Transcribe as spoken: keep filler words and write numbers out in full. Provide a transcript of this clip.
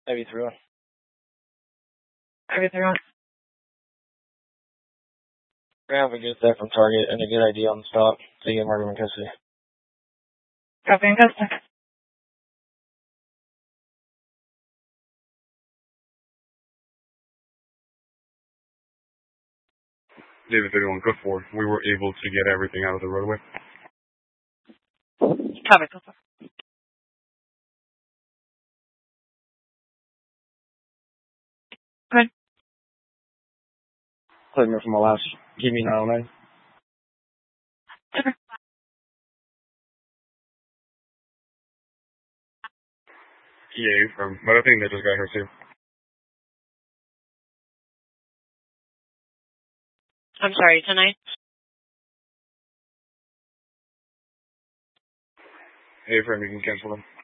Maybe three one. Maybe three one. We have a good set from target and a good idea on the stop to get Martin in custody. Copy in custody. David thirty-one, good forward. We were able to get everything out of the roadway. Copy, copy. Good. Clear me from the last. Give me nine oh nine. Okay. Yeah, from, but I think they just got her too. I'm sorry, tonight? Hey, friend, you can cancel them.